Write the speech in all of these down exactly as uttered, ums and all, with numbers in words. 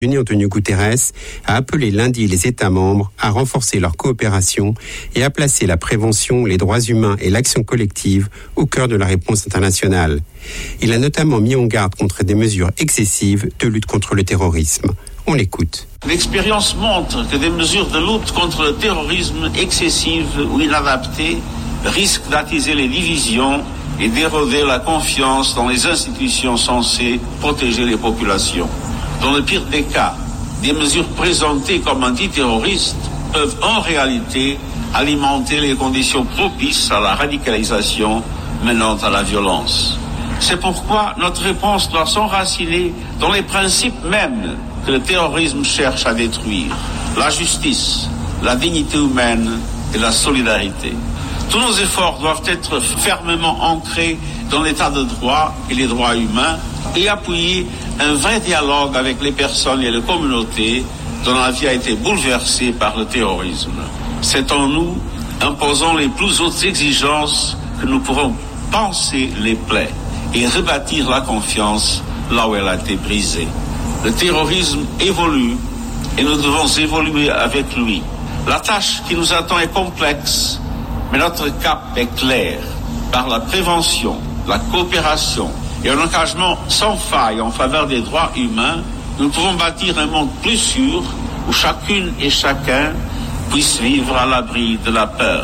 Unis, Antonio Guterres, a appelé lundi les États membres à renforcer leur coopération et à placer la prévention, les droits humains et l'action collective au cœur de la réponse internationale. Il a notamment mis en garde contre des mesures excessives de lutte contre le terrorisme. On l'écoute. L'expérience montre que des mesures de lutte contre le terrorisme excessives ou inadaptées risquent d'attiser les divisions et d'éroder la confiance dans les institutions censées protéger les populations. Dans le pire des cas, des mesures présentées comme antiterroristes peuvent en réalité alimenter les conditions propices à la radicalisation menant à la violence. C'est pourquoi notre réponse doit s'enraciner dans les principes mêmes que le terrorisme cherche à détruire: la justice, la dignité humaine et la solidarité. Tous nos efforts doivent être fermement ancrés dans l'état de droit et les droits humains et appuyer un vrai dialogue avec les personnes et les communautés dont la vie a été bouleversée par le terrorisme. C'est en nous, imposant les plus hautes exigences, que nous pourrons panser les plaies et rebâtir la confiance là où elle a été brisée. Le terrorisme évolue et nous devons évoluer avec lui. La tâche qui nous attend est complexe, mais notre cap est clair. Par la prévention, la coopération et un engagement sans faille en faveur des droits humains, nous pouvons bâtir un monde plus sûr où chacune et chacun puisse vivre à l'abri de la peur.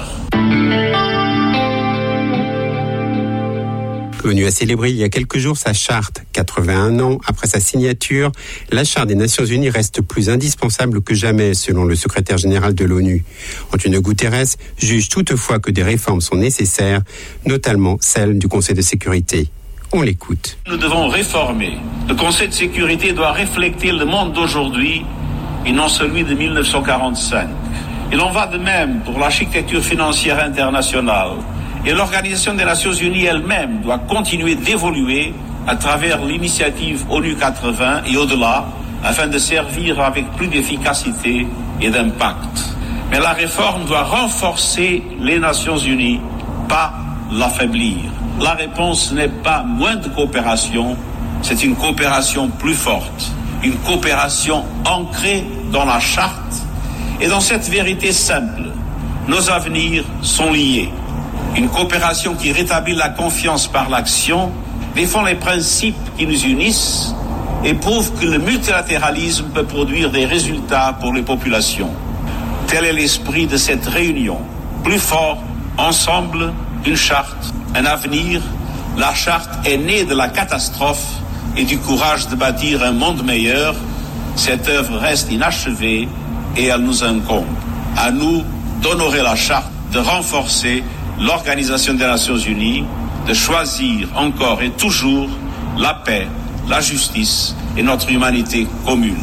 L'ONU a célébré il y a quelques jours sa charte. quatre-vingt-un ans après sa signature, la charte des Nations Unies reste plus indispensable que jamais, selon le secrétaire général de l'ONU. Antonio Guterres juge toutefois que des réformes sont nécessaires, notamment celles du Conseil de sécurité. On l'écoute. Nous devons réformer. Le Conseil de sécurité doit refléter le monde d'aujourd'hui et non celui de mille neuf cent quarante-cinq. Il en va de même pour l'architecture financière internationale. Et l'Organisation des Nations Unies elle-même doit continuer d'évoluer à travers l'initiative ONU quatre-vingts et au-delà, afin de servir avec plus d'efficacité et d'impact. Mais la réforme doit renforcer les Nations Unies, pas l'affaiblir. La réponse n'est pas moins de coopération, c'est une coopération plus forte, une coopération ancrée dans la charte et dans cette vérité simple: nos avenirs sont liés. Une coopération qui rétablit la confiance par l'action, défend les principes qui nous unissent et prouve que le multilatéralisme peut produire des résultats pour les populations. Tel est l'esprit de cette réunion. Plus fort, ensemble, une charte, un avenir. La charte est née de la catastrophe et du courage de bâtir un monde meilleur. Cette œuvre reste inachevée et elle nous incombe. À nous d'honorer la charte, de renforcer l'Organisation des Nations Unies, de choisir encore et toujours la paix, la justice et notre humanité commune.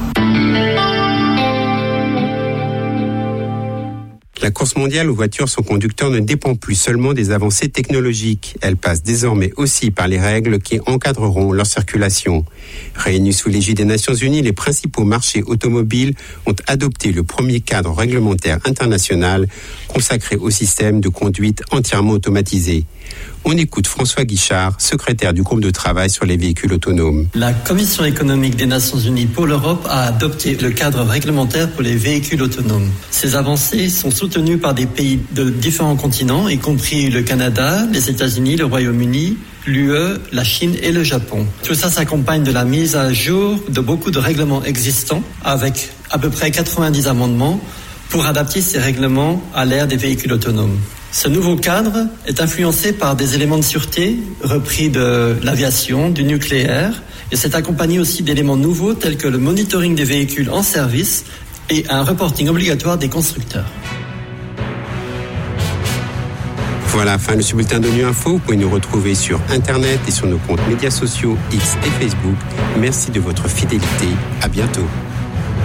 La course mondiale aux voitures sans conducteur ne dépend plus seulement des avancées technologiques. Elle passe désormais aussi par les règles qui encadreront leur circulation. Réunis sous l'égide des Nations Unies, les principaux marchés automobiles ont adopté le premier cadre réglementaire international consacré au système de conduite entièrement automatisé. On écoute François Guichard, secrétaire du groupe de travail sur les véhicules autonomes. La Commission économique des Nations Unies pour l'Europe a adopté le cadre réglementaire pour les véhicules autonomes. Ces avancées sont soutenues par des pays de différents continents, y compris le Canada, les États-Unis, le Royaume-Uni, l'U E, la Chine et le Japon. Tout ça s'accompagne de la mise à jour de beaucoup de règlements existants, avec à peu près quatre-vingt-dix amendements, pour adapter ces règlements à l'ère des véhicules autonomes. Ce nouveau cadre est influencé par des éléments de sûreté repris de l'aviation, du nucléaire, et c'est accompagné aussi d'éléments nouveaux tels que le monitoring des véhicules en service et un reporting obligatoire des constructeurs. Voilà, fin de ce bulletin d'ONU Info. Vous pouvez nous retrouver sur Internet et sur nos comptes médias sociaux X et Facebook. Merci de votre fidélité. À bientôt.